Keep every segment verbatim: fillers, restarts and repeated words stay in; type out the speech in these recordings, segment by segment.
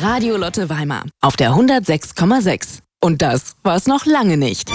Radio Lotte Weimar auf der hundertsechs Komma sechs. Und das war's noch lange nicht.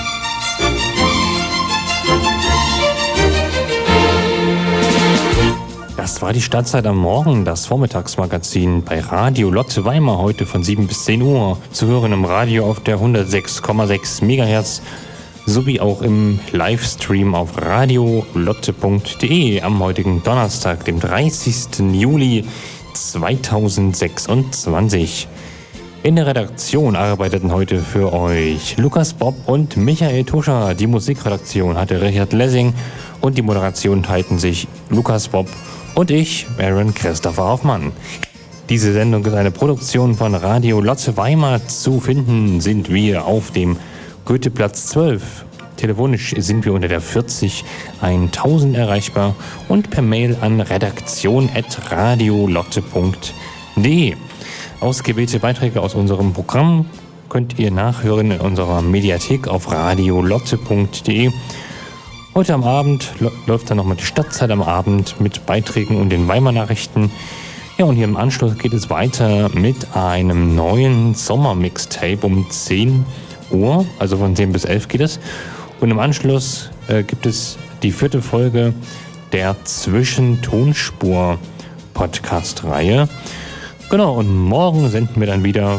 Das war die Stadtzeit am Morgen, das Vormittagsmagazin bei Radio Lotte Weimar heute von sieben bis zehn Uhr. Zu hören im Radio auf der hundertsechs Komma sechs Megahertz sowie auch im Livestream auf radio lotte punkt de am heutigen Donnerstag, dem dreißigsten Juli zweitausendsechsundzwanzig. In der Redaktion arbeiteten heute für euch Lukas Bob und Michael Tuscher. Die Musikredaktion hatte Richard Lessing und die Moderation teilten sich Lukas Bob und ich, Aaron Christopher Hoffmann. Diese Sendung ist eine Produktion von Radio Lotte Weimar. Zu finden sind wir auf dem Goetheplatz zwölf. Telefonisch sind wir unter der vierzig tausend erreichbar und per Mail an redaktion at radio lotte punkt de. Ausgewählte Beiträge aus unserem Programm könnt ihr nachhören in unserer Mediathek auf radio lotte punkt de. Heute am Abend läuft dann nochmal die Stadtzeit am Abend mit Beiträgen und den Weimar-Nachrichten. Ja, und hier im Anschluss geht es weiter mit einem neuen Sommer-Mixtape um zehn Uhr, also von zehn bis elf geht es. Und im Anschluss äh, gibt es die vierte Folge der Zwischentonspur-Podcast-Reihe. Genau, und morgen senden wir dann wieder